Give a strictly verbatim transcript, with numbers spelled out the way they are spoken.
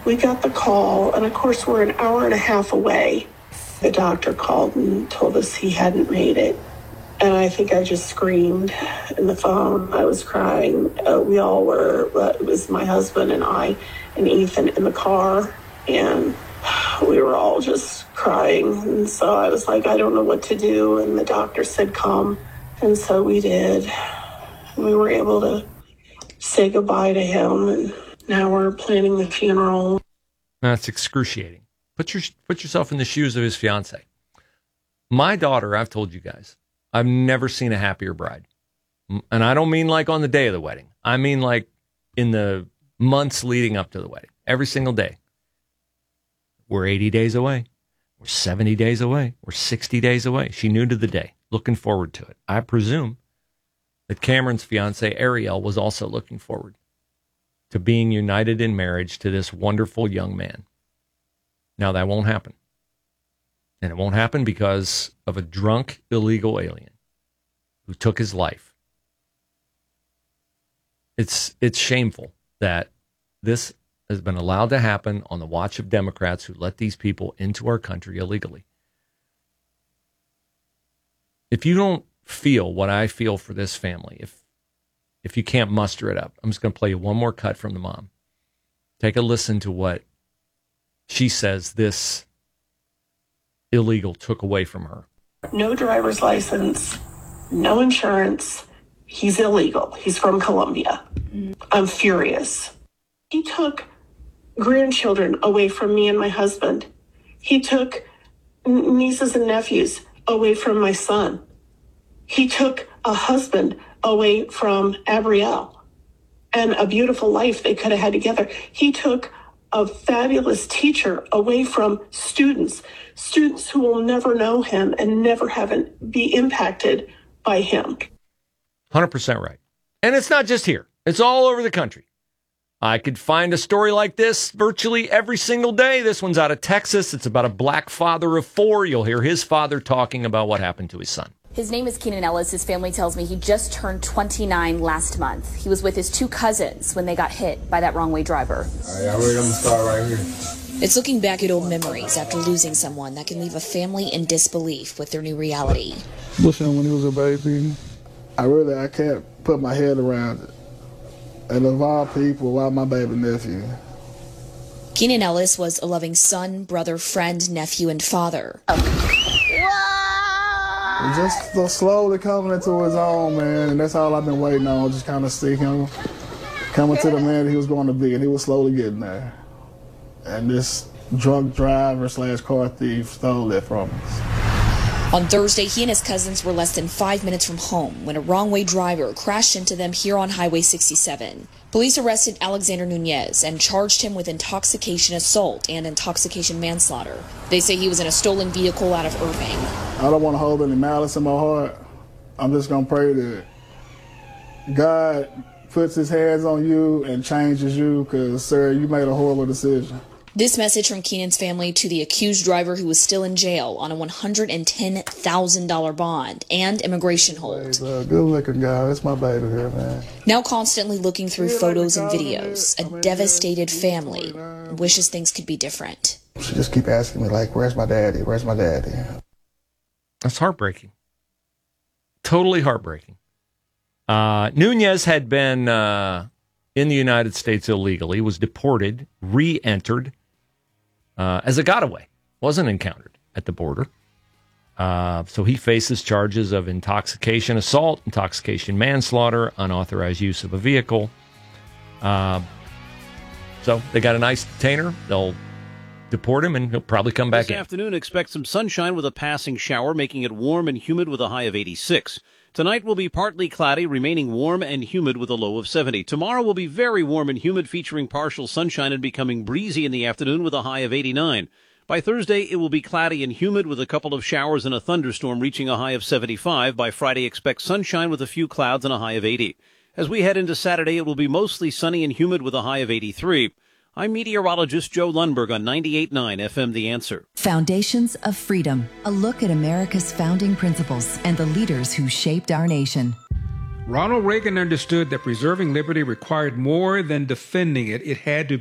We got the call, and of course, we're an hour and a half away. The doctor called and told us he hadn't made it. And I think I just screamed in the phone. I was crying. Uh, we all were. Uh, it was my husband and I and Ethan in the car. And we were all just crying. And so I was like, I don't know what to do. And the doctor said, come. And so we did. And we were able to say goodbye to him. And now we're planning the funeral. That's excruciating. Put your put yourself in the shoes of his fiance. My daughter, I've told you guys, I've never seen a happier bride. And I don't mean like on the day of the wedding. I mean like in the months leading up to the wedding. Every single day. We're eighty days away. We're seventy days away. We're sixty days away. She knew to the day. Looking forward to it. I presume that Cameron's fiance, Ariel, was also looking forward to being united in marriage to this wonderful young man. Now, that won't happen. And it won't happen because of a drunk, illegal alien who took his life. It's it's shameful that this has been allowed to happen on the watch of Democrats who let these people into our country illegally. If you don't feel what I feel for this family, if if you can't muster it up, I'm just going to play you one more cut from the mom. Take a listen to what she says this illegal took away from her. No driver's license, no insurance. He's illegal. He's from Colombia. I'm furious. He took grandchildren away from me and my husband. He took nieces and nephews away from my son. He took a husband away from Abrielle and a beautiful life they could have had together. He took a fabulous teacher away from students, students who will never know him and never have an, be impacted by him. one hundred percent right. And it's not just here. It's all over the country. I could find a story like this virtually every single day. This one's out of Texas. It's about a black father of four. You'll hear his father talking about what happened to his son. His name is Keenan Ellis. His family tells me he just turned twenty-nine last month. He was with his two cousins when they got hit by that wrong-way driver. All right, I'm ready to start right here. It's looking back at old memories after losing someone that can leave a family in disbelief with their new reality. Listen, when he was a baby, I really, I can't put my head around it. And of all people, why my baby nephew? Keenan Ellis was a loving son, brother, friend, nephew, and father. Just so slowly coming into his own, man, and that's all I've been waiting on, just kind of see him coming to the man that he was going to be, and he was slowly getting there. And this drunk driver slash car thief stole that from us. On Thursday, he and his cousins were less than five minutes from home when a wrong-way driver crashed into them here on Highway sixty-seven. Police arrested Alexander Nunez and charged him with intoxication assault and intoxication manslaughter. They say he was in a stolen vehicle out of Irving. I don't want to hold any malice in my heart. I'm just going to pray that God puts his hands on you and changes you because, sir, you made a horrible decision. This message from Keenan's family to the accused driver who was still in jail on a one hundred ten thousand dollars bond and immigration hold. He's a good-looking guy. That's my baby here, man. Now constantly looking through photos and videos, a devastated family wishes things could be different. She just keep asking me, like, where's my daddy? Where's my daddy? That's heartbreaking. Totally heartbreaking. Uh, Nunez had been uh, in the United States illegally, was deported, re-entered, Uh, as a gotaway, wasn't encountered at the border. Uh, so he faces charges of intoxication assault, intoxication manslaughter, unauthorized use of a vehicle. Uh, so they got a nice detainer. They'll deport him, and he'll probably come back in. This afternoon, expect some sunshine with a passing shower, making it warm and humid with a high of eighty-six. Tonight will be partly cloudy, remaining warm and humid with a low of seventy. Tomorrow will be very warm and humid, featuring partial sunshine and becoming breezy in the afternoon with a high of eighty-nine. By Thursday, it will be cloudy and humid with a couple of showers and a thunderstorm, reaching a high of seventy-five. By Friday, expect sunshine with a few clouds and a high of eighty. As we head into Saturday, it will be mostly sunny and humid with a high of eighty-three. I'm meteorologist Joe Lundberg on ninety-eight point nine F M The Answer. Foundations of Freedom, a look at America's founding principles and the leaders who shaped our nation. Ronald Reagan understood that preserving liberty required more than defending it. It had to